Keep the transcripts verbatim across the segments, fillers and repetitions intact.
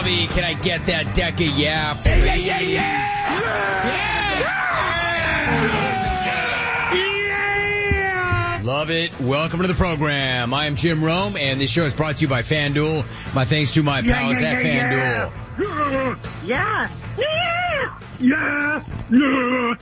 Bobby, can I get that deck of yeah, please? Yeah, yeah, yeah, yeah. Yeah. Love it. Welcome to the program. I am Jim Rome, and this show is brought to you by FanDuel. My thanks to my yeah, pals yeah, at yeah, FanDuel. Yeah. Yeah. Yeah.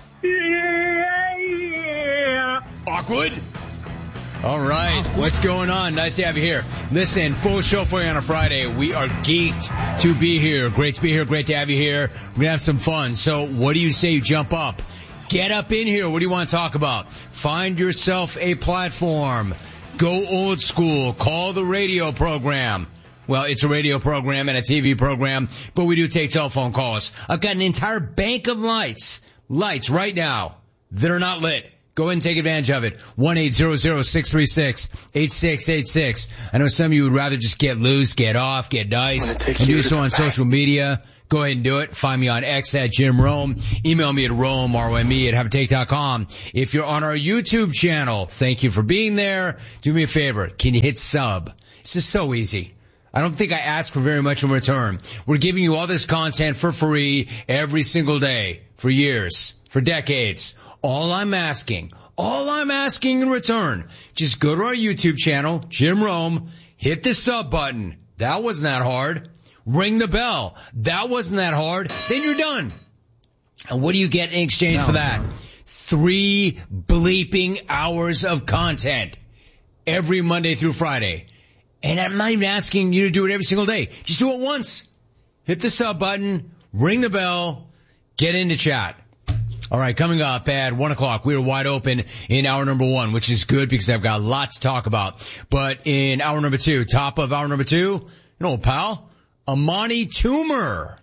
Yeah. Yeah. Awkward. All right, what's going on? Nice to have you here. Listen, full show for you on a Friday. We are geeked to be here. Great to be here. Great to have you here. We're going to have some fun. So what do you say you jump up? Get up in here. What do you want to talk about? Find yourself a platform. Go old school. Call the radio program. Well, it's a radio program and a T V program, but we do take telephone calls. I've got an entire bank of lights, lights right now that are not lit. Go ahead and take advantage of it. one eight hundred six three six eight six eight six. I know some of you would rather just get loose, get off, get nice, and do so on social media. Go ahead and do it. Find me on X at Jim Rome. Email me at Rome, R O M E, at have a take dot com. If you're on our YouTube channel, thank you for being there. Do me a favor. Can you hit sub? This is so easy. I don't think I ask for very much in return. We're giving you all this content for free every single day for years, for decades. All I'm asking, all I'm asking in return, just go to our YouTube channel, Jim Rome, hit the sub button. That wasn't that hard. Ring the bell. That wasn't that hard. Then you're done. And what do you get in exchange no, for that? No. Three bleeping hours of content every Monday through Friday. And I'm not even asking you to do it every single day. Just do it once. Hit the sub button, ring the bell, get into chat. All right, coming up at one o'clock, we are wide open in hour number one, which is good because I've got lots to talk about. But in hour number two, top of hour number two, you know, pal, Amani Toomer.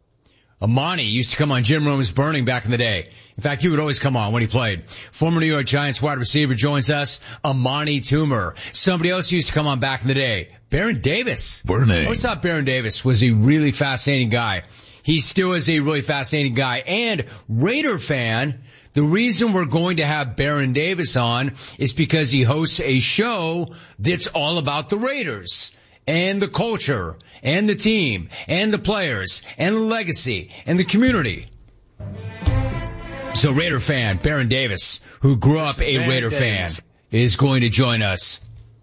Amani used to come on Jim Rome's Burning back in the day. In fact, he would always come on when he played. Former New York Giants wide receiver joins us, Amani Toomer. Somebody else used to come on back in the day, Baron Davis. Burning. I always thought Baron Davis was a really fascinating guy. He still is a really fascinating guy. And Raider fan, the reason we're going to have Baron Davis on is because he hosts a show that's all about the Raiders and the culture and the team and the players and the legacy and the community. So Raider fan, Baron Davis, who grew up a Raider fan, is going to join us.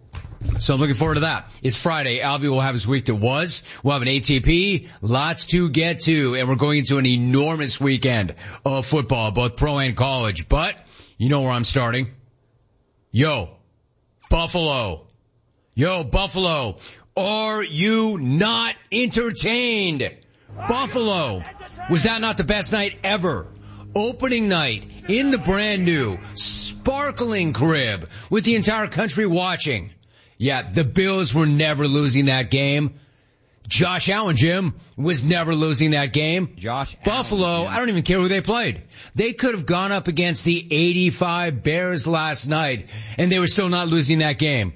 So I'm looking forward to that. It's Friday. Alvy will have his week that was. We'll have an A T P, lots to get to, and we're going into an enormous weekend of football, both pro and college. But you know where I'm starting. Yo, Buffalo. Yo, Buffalo. Are you not entertained? Buffalo. Was that not the best night ever? Opening night in the brand new, sparkling crib with the entire country watching. Yeah, the Bills were never losing that game. Josh Allen, Jim, was never losing that game. Josh Buffalo, Allen, I don't even care who they played. They could have gone up against the eighty-five Bears last night, and they were still not losing that game.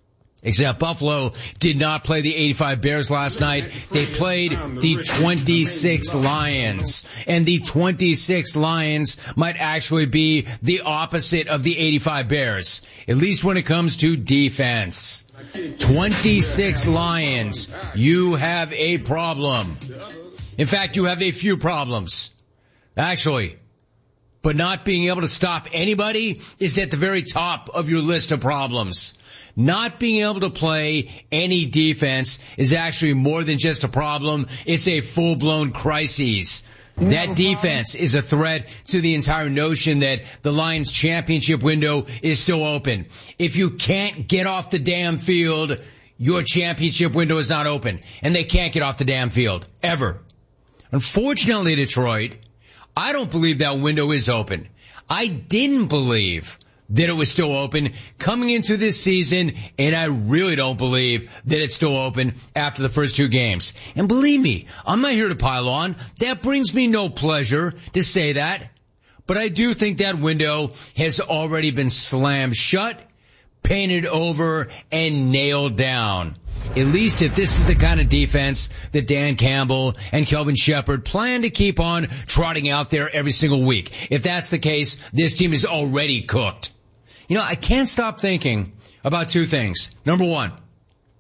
Except Buffalo did not play the eighty-five Bears last night. They played the twenty-six Lions. And the twenty-six Lions might actually be the opposite of the eighty-five Bears, at least when it comes to defense. twenty-six Lions. You have a problem. In fact, you have a few problems. Actually. But not being able to stop anybody is at the very top of your list of problems. Not being able to play any defense is actually more than just a problem. It's a full-blown crisis. That defense is a threat to the entire notion that the Lions championship window is still open. If you can't get off the damn field, your championship window is not open. And they can't get off the damn field. Ever. Unfortunately, Detroit, I don't believe that window is open. I didn't believe that it was still open coming into this season, and I really don't believe that it's still open after the first two games. And believe me, I'm not here to pile on. That brings me no pleasure to say that. But I do think that window has already been slammed shut, painted over, and nailed down. At least if this is the kind of defense that Dan Campbell and Kelvin Shepard plan to keep on trotting out there every single week. If that's the case, this team is already cooked. You know, I can't stop thinking about two things. Number one,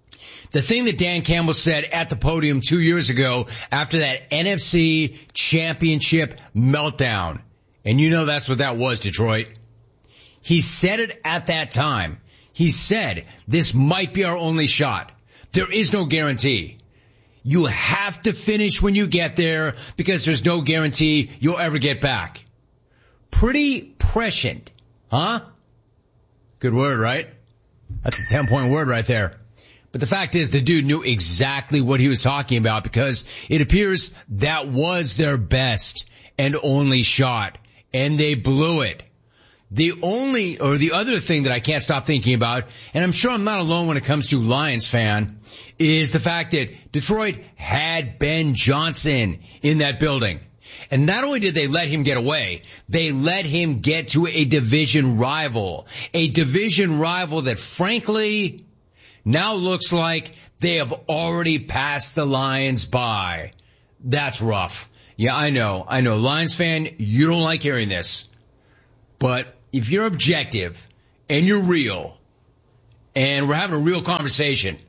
The thing that Dan Campbell said at the podium two years ago after that N F C Championship meltdown. And you know that's what that was, Detroit. He said it at that time. He said, this might be our only shot. There is no guarantee. You have to finish when you get there because there's no guarantee you'll ever get back. Pretty prescient, huh? Good word, right? That's a ten-point word right there. But the fact is, the dude knew exactly what he was talking about because it appears that was their best and only shot, and they blew it. The only, or the other thing that I can't stop thinking about, and I'm sure I'm not alone when it comes to Lions fan, is the fact that Detroit had Ben Johnson in that building. And not only did they let him get away, they let him get to a division rival. A division rival that frankly now looks like they have already passed the Lions by. That's rough. Yeah, I know. I know. Lions fan, you don't like hearing this. But if you're objective and you're real and we're having a real conversation,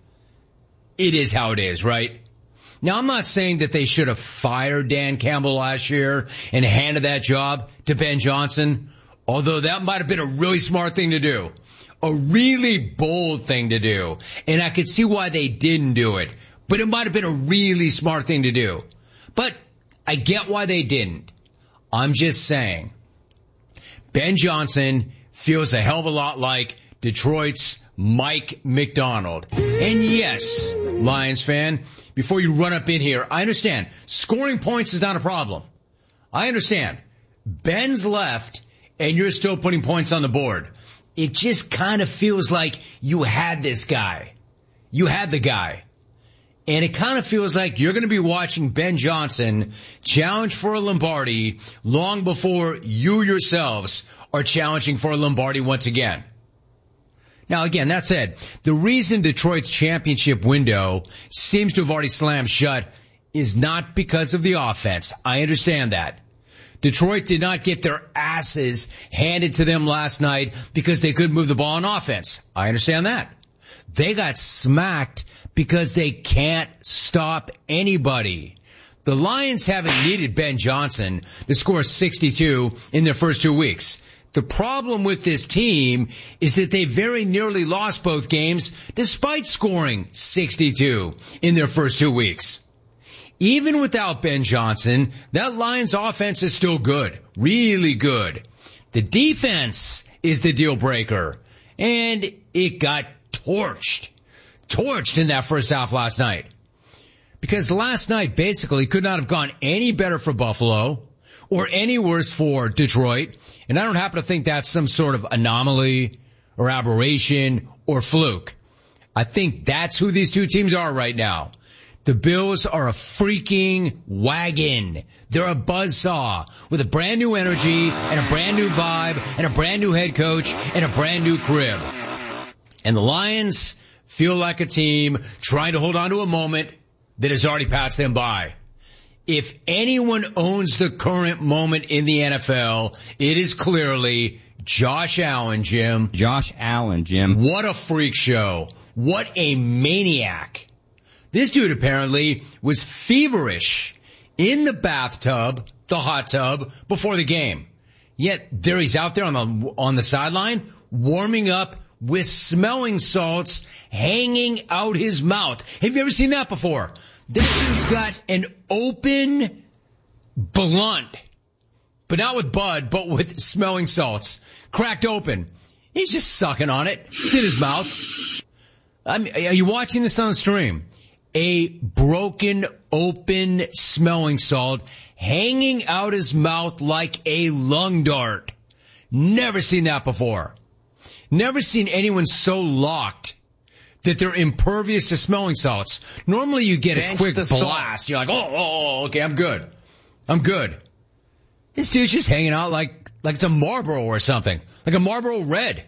it is how it is, right? Now, I'm not saying that they should have fired Dan Campbell last year and handed that job to Ben Johnson, although that might have been a really smart thing to do, a really bold thing to do. And I could see why they didn't do it, but it might have been a really smart thing to do. But I get why they didn't. I'm just saying, Ben Johnson feels a hell of a lot like Detroit's Mike McDonald. And yes, Lions fan, before you run up in here, I understand scoring points is not a problem. I understand. Ben's left and you're still putting points on the board. It just kind of feels like you had this guy. You had the guy. And it kind of feels like you're going to be watching Ben Johnson challenge for a Lombardi long before you yourselves are challenging for a Lombardi once again. Now, again, that said, the reason Detroit's championship window seems to have already slammed shut is not because of the offense. I understand that. Detroit did not get their asses handed to them last night because they couldn't move the ball on offense. I understand that. They got smacked because they can't stop anybody. The Lions haven't needed Ben Johnson to score sixty-two in their first two weeks. The problem with this team is that they very nearly lost both games despite scoring sixty-two in their first two weeks. Even without Ben Johnson, that Lions offense is still good, really good. The defense is the deal breaker, and it got torched, torched in that first half last night. Because last night basically could not have gone any better for Buffalo or any worse for Detroit. And I don't happen to think that's some sort of anomaly or aberration or fluke. I think that's who these two teams are right now. The Bills are a freaking wagon. They're a buzzsaw with a brand new energy and a brand new vibe and a brand new head coach and a brand new crib. And the Lions feel like a team trying to hold on to a moment that has already passed them by. If anyone owns the current moment in the N F L, it is clearly Josh Allen, Jim. Josh Allen, Jim. What a freak show. What a maniac. This dude apparently was feverish in the bathtub, the hot tub, before the game. Yet there he's out there on the, on the sideline warming up with smelling salts hanging out his mouth. Have you ever seen that before? This dude's got an open blunt, but not with bud, but with smelling salts, cracked open. He's just sucking on it. It's in his mouth. I mean, are you watching this on the stream? A broken, open smelling salt hanging out his mouth like a lung dart. Never seen that before. Never seen anyone so locked that they're impervious to smelling salts. Normally you get a quick blast. You're like, oh, oh, okay, I'm good. I'm good. This dude's just hanging out like, like it's a Marlboro or something. Like a Marlboro Red.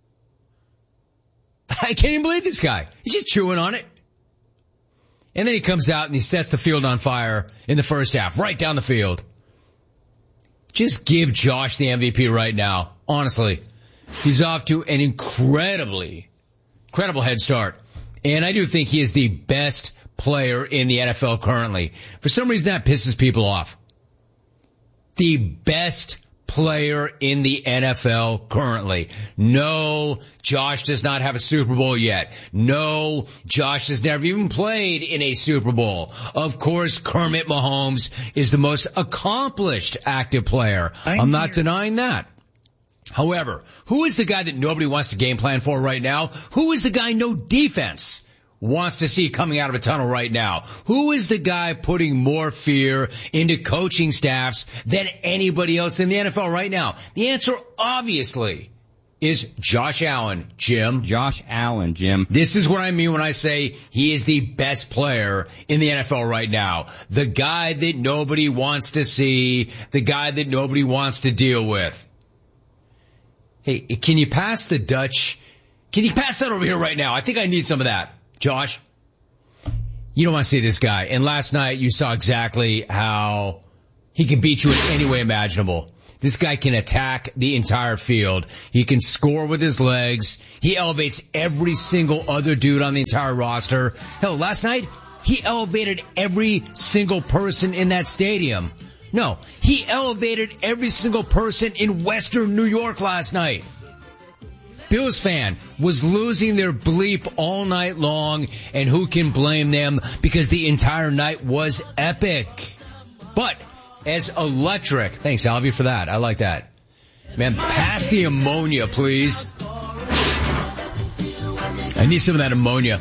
I can't even believe this guy. He's just chewing on it. And then he comes out and he sets the field on fire in the first half, right down the field. Just give Josh the M V P right now. Honestly. He's off to an incredibly, incredible head start. And I do think he is the best player in the N F L currently. For some reason, that pisses people off. The best player in the N F L currently. No, Josh does not have a Super Bowl yet. No, Josh has never even played in a Super Bowl. Of course, Kermit Mahomes is the most accomplished active player. I'm, I'm not denying that. However, who is the guy that nobody wants to game plan for right now? Who is the guy no defense wants to see coming out of a tunnel right now? Who is the guy putting more fear into coaching staffs than anybody else in the N F L right now? The answer, obviously, is Josh Allen, Jim. Josh Allen, Jim. This is what I mean when I say he is the best player in the N F L right now. The guy that nobody wants to see, the guy that nobody wants to deal with. Hey, can you pass the Dutch? Can you pass that over here right now? I think I need some of that. Josh, you don't want to see this guy. And last night you saw exactly how he can beat you in any way imaginable. This guy can attack the entire field. He can score with his legs. He elevates every single other dude on the entire roster. Hell, last night he elevated every single person in that stadium. No, he elevated every single person in Western New York last night. Bills fan was losing their bleep all night long, and who can blame them because the entire night was epic. But as electric, thanks Alvy for that. I like that. Man, pass the ammonia, please. I need some of that ammonia.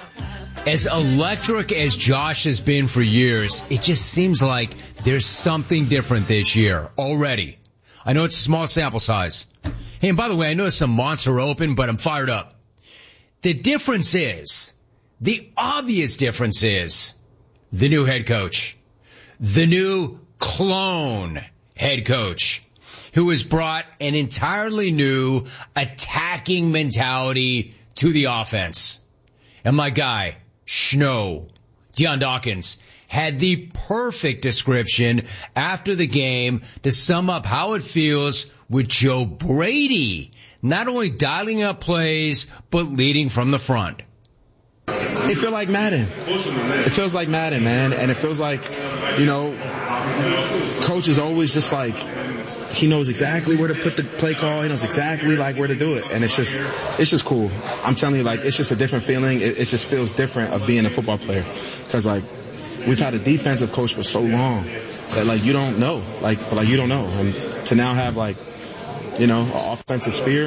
As electric as Josh has been for years, it just seems like there's something different this year already. I know it's a small sample size. Hey, and by the way, I know some monster open, but I'm fired up. The difference is, the obvious difference is, the new head coach. The new clone head coach, who has brought an entirely new attacking mentality to the offense. And my guy, Schno, Deion Dawkins, had the perfect description after the game to sum up how it feels with Joe Brady, not only dialing up plays, but leading from the front. It feels like Madden. It feels like Madden, man. And it feels like, you know, coach is always just like, he knows exactly where to put the play call. He knows exactly like where to do it. And it's just, it's just cool. I'm telling you, like, it's just a different feeling. It, it just feels different of being a football player. Cause like, we've had a defensive coach for so long that like, you don't know, like, but like, you don't know. And to now have like, you know, an offensive spear,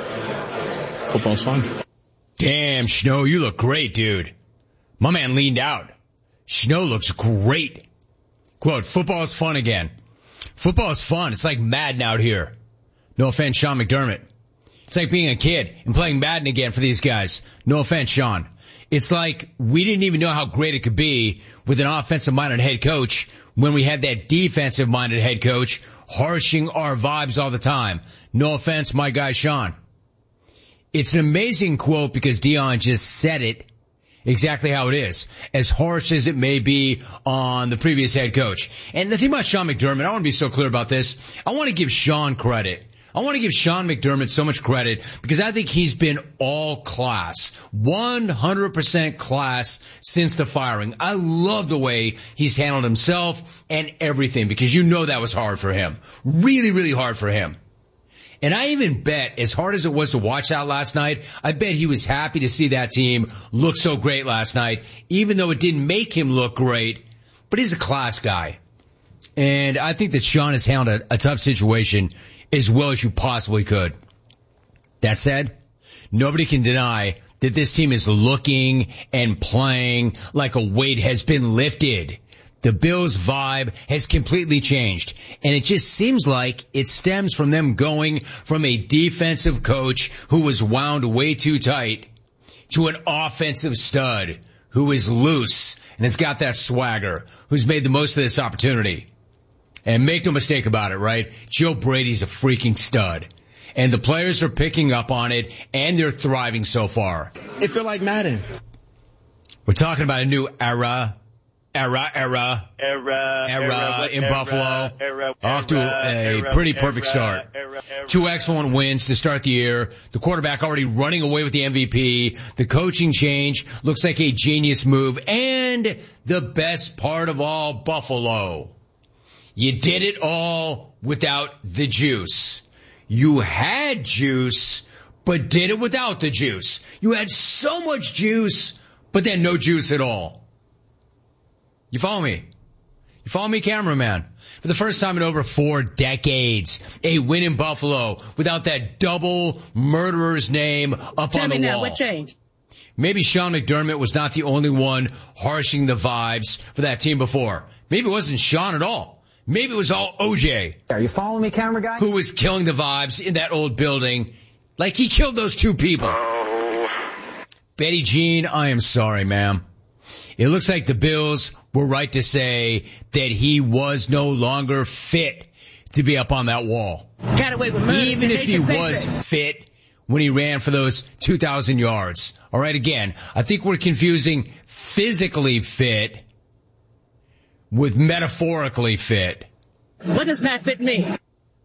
football's fun. Damn, Schno, you look great, dude. My man leaned out. Schno looks great. Quote, football's fun again. Football is fun. It's like Madden out here. No offense, Sean McDermott. It's like being a kid and playing Madden again for these guys. No offense, Sean. It's like we didn't even know how great it could be with an offensive-minded head coach when we had that defensive-minded head coach harshing our vibes all the time. No offense, my guy, Sean. It's an amazing quote because Deion just said it exactly how it is, as harsh as it may be on the previous head coach. And the thing about Sean McDermott, I want to be so clear about this. I want to give Sean credit. I want to give Sean McDermott so much credit because I think he's been all class, one hundred percent class since the firing. I love the way he's handled himself and everything because you know that was hard for him. Really, really hard for him. And I even bet, as hard as it was to watch that last night, I bet he was happy to see that team look so great last night, even though it didn't make him look great. But he's a class guy. And I think that Sean has handled a, a tough situation as well as you possibly could. That said, nobody can deny that this team is looking and playing like a weight has been lifted. The Bills' vibe has completely changed, and it just seems like it stems from them going from a defensive coach who was wound way too tight to an offensive stud who is loose and has got that swagger, who's made the most of this opportunity. And make no mistake about it, right? Joe Brady's a freaking stud. And the players are picking up on it, and they're thriving so far. It feels like Madden. We're talking about a new era era, era, era, era in era, Buffalo. Era, Off to a era, pretty era, perfect start. Era, era, Two excellent wins to start the year. The quarterback already running away with the M V P. The coaching change looks like a genius move. And the best part of all, Buffalo. You did it all without the juice. You had juice, but did it without the juice. You had so much juice, but then no juice at all. You follow me? You follow me, cameraman? For the first time in over four decades, a win in Buffalo without that double murderer's name up Tell on the me wall. now, what changed? Maybe Sean McDermott was not the only one harshing the vibes for that team before. Maybe it wasn't Sean at all. Maybe it was all O J. Are you following me, camera guy? Who was killing the vibes in that old building like he killed those two people. Oh. Betty Jean, I am sorry, ma'am. It looks like the Bills were right to say that he was no longer fit to be up on that wall. Got away with murder. Even if he Say was so. fit when he ran for those two thousand yards. All right, again, I think we're confusing physically fit with metaphorically fit. What does not fit mean?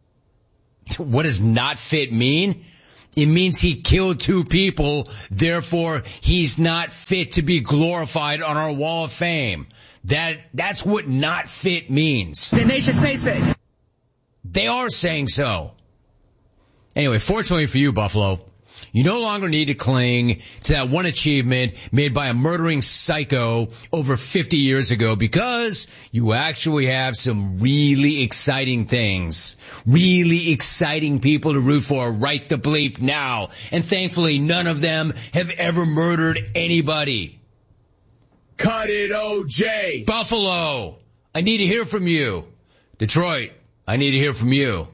What does not fit mean? It means he killed two people, therefore he's not fit to be glorified on our wall of fame. That, that's what not fit means. Then they should say so. They are saying so. Anyway, fortunately for you, Buffalo, you no longer need to cling to that one achievement made by a murdering psycho over fifty years ago because you actually have some really exciting things, really exciting people to root for right the bleep now. And thankfully, none of them have ever murdered anybody. Cut it, O J. Buffalo, I need to hear from you. Detroit, I need to hear from you.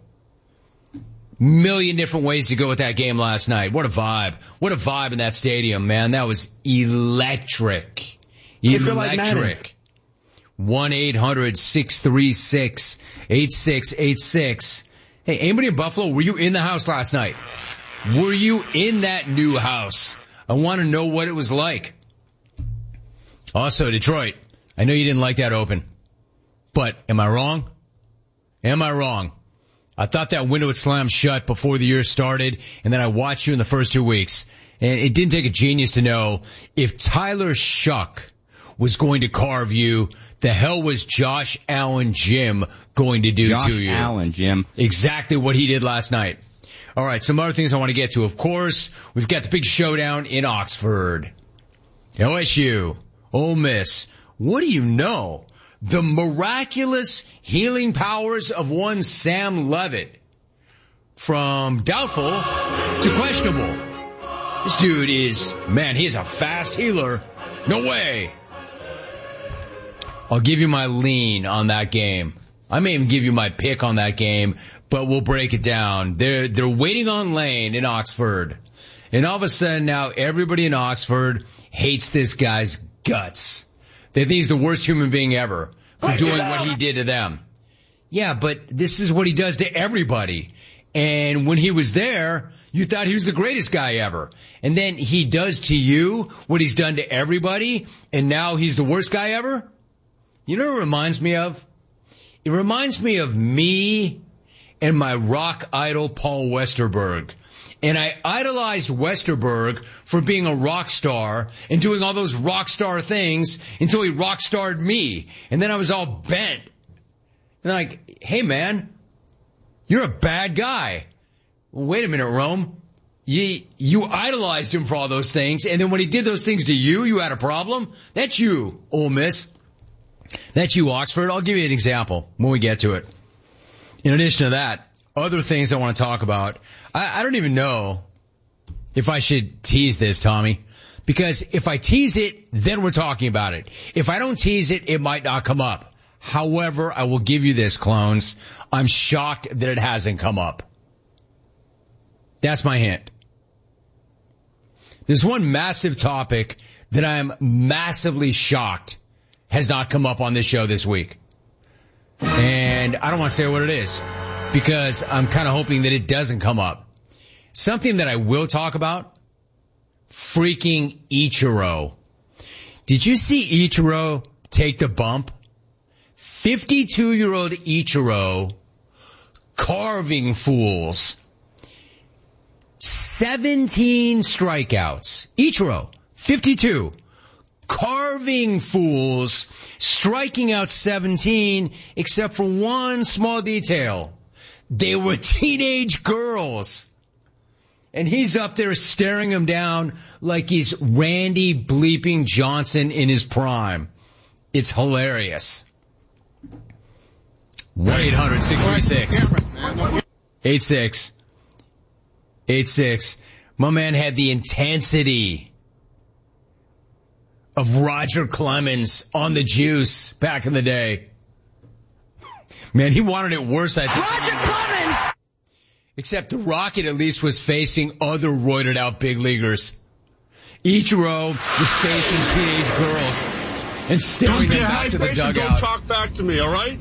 Million different ways to go with that game last night. What a vibe. What a vibe in that stadium, man. That was electric. Electric. one eight hundred six three six eight six eight six. Hey, anybody in Buffalo, were you in the house last night? Were you in that new house? I want to know what it was like. Also, Detroit, I know you didn't like that open, but am I wrong? Am I wrong? I thought that window would slam shut before the year started, and then I watched you in the first two weeks. And it didn't take a genius to know if Tyler Shuck was going to carve you, the hell was Josh Allen Jim going to do Josh to you? Josh Allen Jim. Exactly what he did last night. All right, some other things I want to get to. Of course, we've got the big showdown in Oxford. L S U, Ole Miss. What do you know? The miraculous healing powers of one Sam Levitt. From doubtful to questionable. This dude is, man, he's a fast healer. No way. I'll give you my lean on that game. I may even give you my pick on that game, but we'll break it down. They're, they're waiting on Lane in Oxford. And all of a sudden now everybody in Oxford hates this guy's guts. They think he's the worst human being ever for doing what he did to them. Yeah, but this is what he does to everybody. And when he was there, you thought he was the greatest guy ever. And then he does to you what he's done to everybody, and now he's the worst guy ever? You know what it reminds me of? It reminds me of me and my rock idol Paul Westerberg. And I idolized Westerberg for being a rock star and doing all those rock star things until he rock starred me. And then I was all bent. And I'm like, hey man, you're a bad guy. Well, wait a minute, Rome. You, you idolized him for all those things. And then when he did those things to you, you had a problem? That's you, Ole Miss. That's you, Oxford. I'll give you an example when we get to it. In addition to that, other things I want to talk about. I, I don't even know if I should tease this, Tommy. Because if I tease it, then we're talking about it. If I don't tease it, it might not come up. However, I will give you this, clones. I'm shocked that it hasn't come up. That's my hint. There's one massive topic that I'm massively shocked has not come up on this show this week. And I don't want to say what it is because I'm kind of hoping that it doesn't come up. Something that I will talk about, freaking Ichiro. Did you see Ichiro take the bump. fifty-two-year-old Ichiro carving fools. seventeen strikeouts. Ichiro, fifty-two. Carving fools, striking out seventeen, except for one small detail. They were teenage girls. And he's up there staring them down like he's Randy bleeping Johnson in his prime. It's hilarious. one eight hundred six three six eight six eight six. My man had the intensity of Roger Clemens on the juice back in the day. Man, he wanted it worse, I think. Roger Clemens! Except the Rocket at least was facing other roided out big leaguers. Ichiro was facing teenage girls and staring them back to the dugout. Don't talk back to me, all right?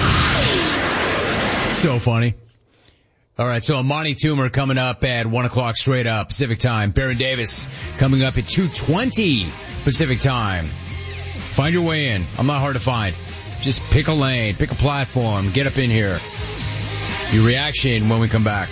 So funny. All right, so Amani Toomer coming up at one o'clock straight up Pacific time. Baron Davis coming up at two twenty Pacific time. Find your way in. I'm not hard to find. Just pick a lane, pick a platform, get up in here. Your reaction when we come back.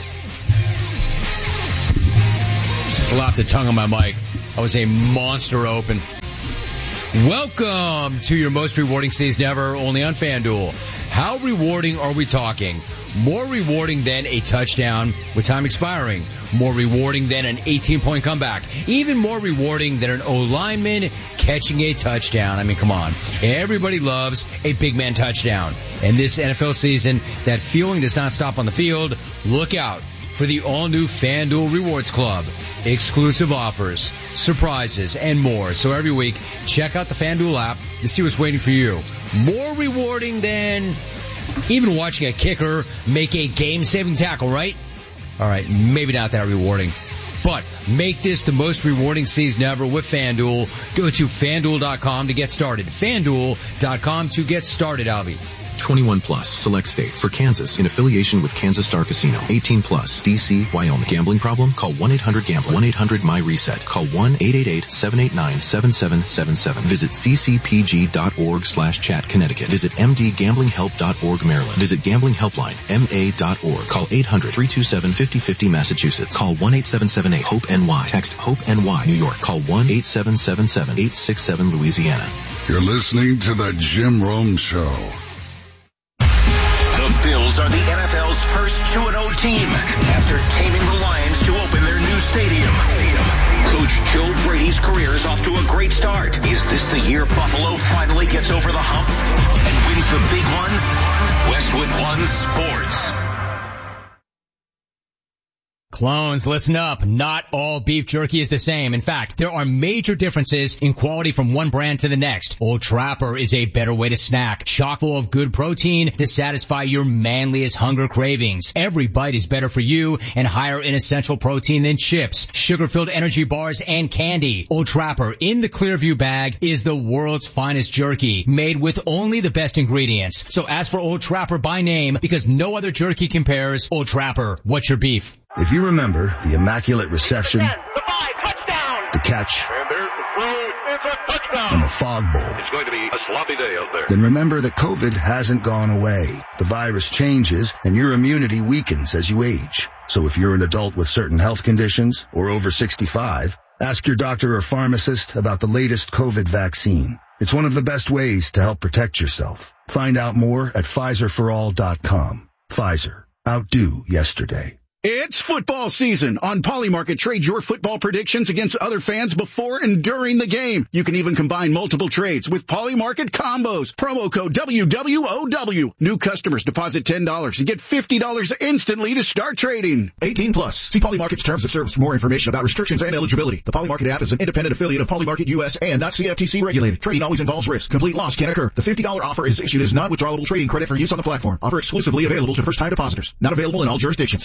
Slap the tongue on my mic. I was a monster open. Welcome to your most rewarding season ever, only on FanDuel. How rewarding are we talking? More rewarding than a touchdown with time expiring. More rewarding than an eighteen-point comeback. Even more rewarding than an O-lineman catching a touchdown. I mean, come on. Everybody loves a big man touchdown. And this N F L season, that feeling does not stop on the field. Look out for the all-new FanDuel Rewards Club. Exclusive offers, surprises, and more. So every week, check out the FanDuel app to see what's waiting for you. More rewarding than even watching a kicker make a game-saving tackle, right? All right, maybe not that rewarding. But make this the most rewarding season ever with FanDuel. Go to FanDuel dot com to get started. FanDuel dot com to get started, Albie. twenty-one plus, select states. For Kansas, in affiliation with Kansas Star Casino. eighteen plus, D C, Wyoming. Gambling problem? Call one eight hundred gambler. one eight hundred my reset. Call one eight eight eight seven eight nine seven seven seven seven. Visit c c p g dot org slash chat Connecticut. Visit m d gambling help dot org Maryland. Visit Gambling Helpline, m a dot org. Call eight hundred three two seven five zero five zero Massachusetts. Call one eight seven seven eight hope N Y. Text HOPE N Y. New York. Call one eight seven seven seven eight six seven Louisiana. You're listening to the Jim Rome Show. The Bills are the N F L's first two and oh team after taming the Lions to open their new stadium. Coach Joe Brady's career is off to a great start. Is this the year Buffalo finally gets over the hump and wins the big one? Westwood One Sports. Clones, listen up. Not all beef jerky is the same. In fact, there are major differences in quality from one brand to the next. Old Trapper is a better way to snack, chock full of good protein to satisfy your manliest hunger cravings. Every bite is better for you and higher in essential protein than chips, sugar-filled energy bars, and candy. Old Trapper in the Clearview bag is the world's finest jerky, made with only the best ingredients. So ask for Old Trapper by name because no other jerky compares. Old Trapper, what's your beef? If you remember the immaculate reception, The five, touchdown! the catch, And there's the throw. It's a touchdown. and the fog bowl, It's going to be a sloppy day out there. then remember that COVID hasn't gone away. The virus changes and your immunity weakens as you age. So if you're an adult with certain health conditions or over sixty-five, ask your doctor or pharmacist about the latest COVID vaccine. It's one of the best ways to help protect yourself. Find out more at Pfizer for all dot com. Pfizer. Outdo yesterday. It's football season. On Polymarket, trade your football predictions against other fans before and during the game. You can even combine multiple trades with Polymarket combos. Promo code W W O W. New customers deposit ten dollars and get fifty dollars instantly to start trading. eighteen plus. See Polymarket's terms of service for more information about restrictions and eligibility. The Polymarket app is an independent affiliate of Polymarket U S and not C F T C regulated. Trading always involves risk. Complete loss can occur. The fifty dollars offer is issued as non-withdrawable trading credit for use on the platform. Offer exclusively available to first-time depositors. Not available in all jurisdictions. North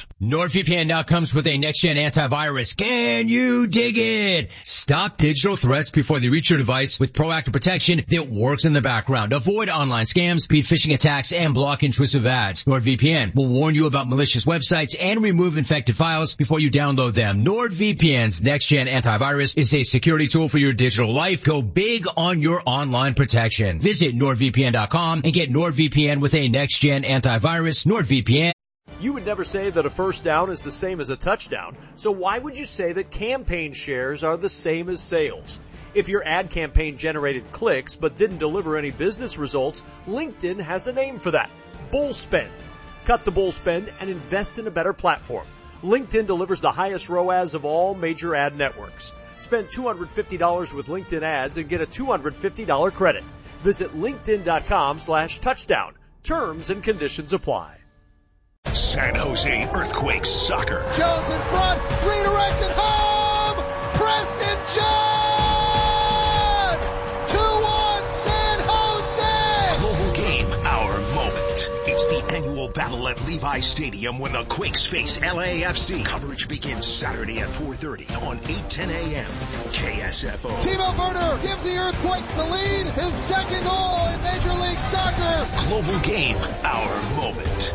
NordVPN now comes with a next-gen antivirus. Can you dig it? Stop digital threats before they reach your device with proactive protection that works in the background. Avoid online scams, speed phishing attacks, and block intrusive ads. NordVPN will warn you about malicious websites and remove infected files before you download them. NordVPN's next-gen antivirus is a security tool for your digital life. Go big on your online protection. Visit NordVPN dot com and get NordVPN with a next-gen antivirus. NordVPN. You would never say that a first down is the same as a touchdown, so why would you say that campaign shares are the same as sales? If your ad campaign generated clicks but didn't deliver any business results, LinkedIn has a name for that: bull spend. Cut the bull spend and invest in a better platform. LinkedIn delivers the highest R O A S of all major ad networks. Spend two hundred fifty dollars with LinkedIn ads and get a two hundred fifty dollars credit. Visit linkedin.com slash touchdown. Terms and conditions apply. San Jose Earthquakes soccer. Jones in front, redirected home! Preston John! two one San Jose! Global game, our moment. It's the annual battle at Levi Stadium when the Quakes face L A F C. Coverage begins Saturday at four thirty on eight ten a.m. K S F O. Timo Werner gives the Earthquakes the lead. His second goal in Major League Soccer. Global game, our moment.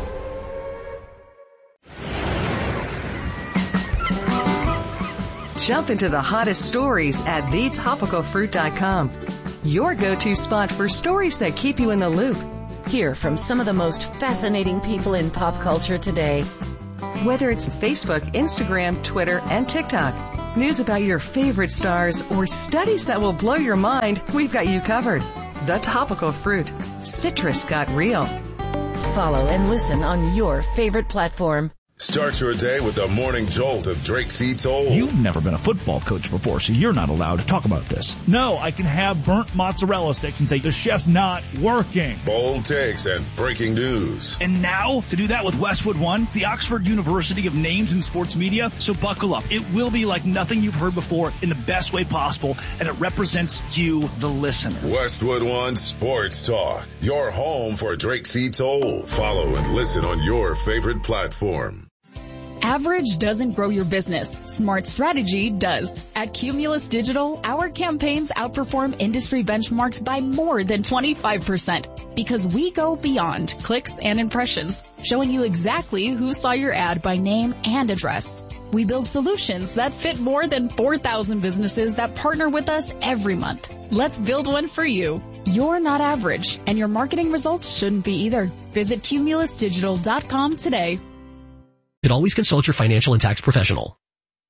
Jump into the hottest stories at the topical fruit dot com. Your go-to spot for stories that keep you in the loop. Hear from some of the most fascinating people in pop culture today. Whether it's Facebook, Instagram, Twitter, and TikTok, news about your favorite stars, or studies that will blow your mind, we've got you covered. The Topical Fruit. Citrus got real. Follow and listen on your favorite platform. Start your day with the morning jolt of Drake C. Toll. You've never been a football coach before, so you're not allowed to talk about this. No, I can have burnt mozzarella sticks and say the chef's not working. Bold takes and breaking news. And now, to do that with Westwood One, the Oxford University of names in sports media, so buckle up. It will be like nothing you've heard before in the best way possible, and it represents you, the listener. Westwood One Sports Talk, your home for Drake C. Toll. Follow and listen on your favorite platform. Average doesn't grow your business. Smart strategy does. At Cumulus Digital, our campaigns outperform industry benchmarks by more than twenty-five percent because we go beyond clicks and impressions, showing you exactly who saw your ad by name and address. We build solutions that fit more than four thousand businesses that partner with us every month. Let's build one for you. You're not average, and your marketing results shouldn't be either. Visit cumulus digital dot com today. And always consult your financial and tax professional.